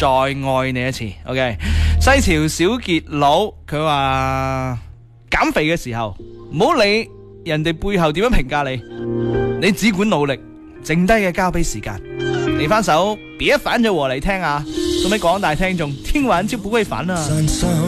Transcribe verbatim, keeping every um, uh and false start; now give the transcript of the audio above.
再愛你一次。OK， 西潮小杰佬佢話減肥嘅時候唔好理人哋背後點樣評價你，你只管努力，剩低嘅交俾時間。嚟翻首別反咗和嚟聽下，送俾廣大聽眾，聽完就不會煩啦。